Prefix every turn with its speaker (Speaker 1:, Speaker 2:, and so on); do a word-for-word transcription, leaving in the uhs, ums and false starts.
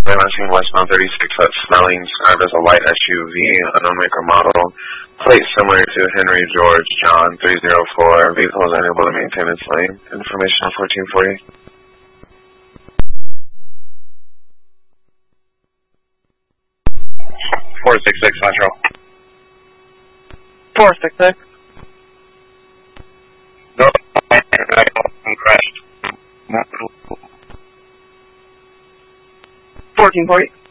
Speaker 1: Lansing westbound thirty-six at Snelling, described as a light S U V, unknown make or model. Plate similar to Henry George John three oh four. Vehicle is unable to maintain its lane. Information on fourteen forty. four six six, Metro.
Speaker 2: four six six.
Speaker 1: No, crashed.
Speaker 2: fourteen forty.